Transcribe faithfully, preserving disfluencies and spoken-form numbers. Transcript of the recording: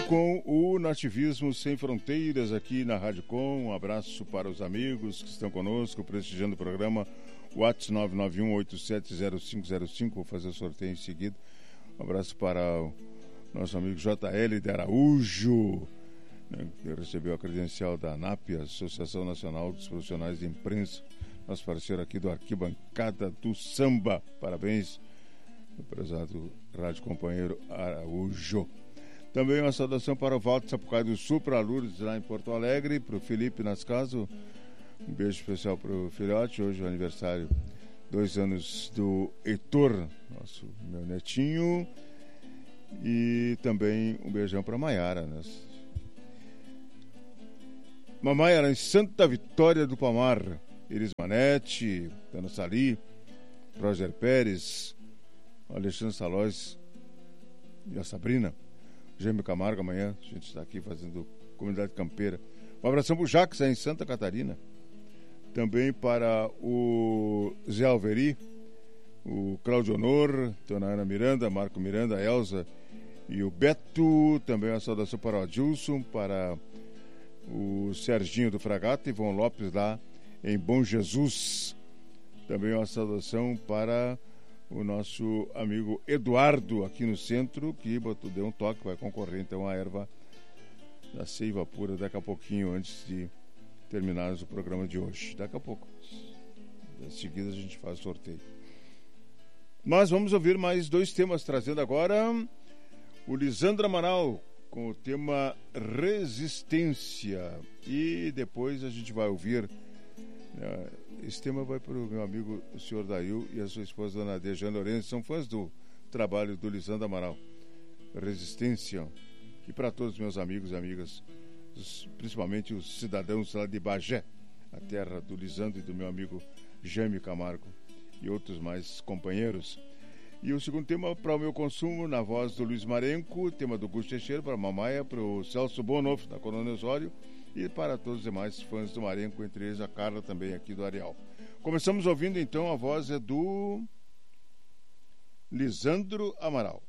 com o Nativismo Sem Fronteiras aqui na Rádio Com. Um abraço para os amigos que estão conosco, prestigiando o programa. WhatsApp nove nove um oito sete zero cinco zero cinco, vou fazer o sorteio em seguida. Um abraço para o nosso amigo J L de Araújo, né, que recebeu a credencial da ANAP, Associação Nacional dos Profissionais de Imprensa, nosso parceiro aqui do Arquibancada do Samba. Parabéns, meu prezado rádio companheiro Araújo. Também uma saudação para o Walter Sapucaí do Sul, para a Lourdes lá em Porto Alegre, para o Felipe Nascaso. Um beijo especial para o filhote. Hoje é o aniversário, dois anos do Heitor, nosso meu netinho. E também um beijão para a Maiara, né? Mamãe era em Santa Vitória do Palmar. Iris Manete, Dana Sali, Roger Pérez, Alexandre Salóis e a Sabrina. Gêmeo Camargo, amanhã a gente está aqui fazendo comunidade campeira. Um abração para o Jacques, em Santa Catarina. Também para o Zé Alveri, o Claudio Honor, Dona Ana Miranda, Marco Miranda, Elza e o Beto. Também uma saudação para o Adilson, para o Serginho do Fragata, Ivon Lopes lá em Bom Jesus. Também uma saudação para o nosso amigo Eduardo, aqui no centro, que botou, deu um toque, vai concorrer então à erva da Seiva Pura daqui a pouquinho, antes de terminarmos o programa de hoje. Daqui a pouco. Em seguida a gente faz o sorteio. Mas vamos ouvir mais dois temas, trazendo agora o Lisandro Amaral com o tema Resistência. E depois a gente vai ouvir... Uh, esse tema vai para o meu amigo o senhor Dail e a sua esposa Dona Dejane Lourenço, são fãs do trabalho do Lisandro Amaral. Resistência. E para todos os meus amigos e amigas, os, principalmente os cidadãos lá de Bagé, a terra do Lisandro e do meu amigo Jaime Camargo e outros mais companheiros. E o segundo tema para o meu consumo, na voz do Luiz Marenco, tema do Gusto Teixeira, para a Mamaia, para o Celso Bonoff, da Coronel Osório, e para todos os demais fãs do Marenco, entre eles a Carla também aqui do Areal. Começamos ouvindo então, a voz é do Lisandro Amaral.